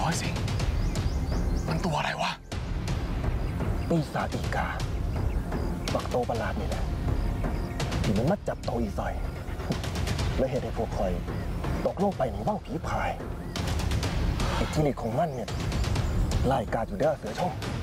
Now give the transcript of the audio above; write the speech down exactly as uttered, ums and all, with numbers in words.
อยสิงมันตัวอะไรวะปีศาจอีกาบักโตประหลาดนี่แหละที่มันมัดจับโตอีซอยและเหตุให้พวกคอยตกลงไปในว่างผีพายอิทธิฤทธิ์ของมันเนี่ยไล่กาอยู่เด้อเสือช่อง